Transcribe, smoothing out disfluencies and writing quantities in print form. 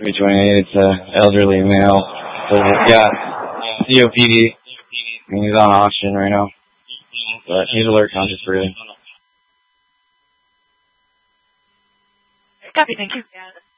328. It's an elderly male. So yeah, COPD. And he's on oxygen right now. But he's alert, conscious breathing. Copy, thank you.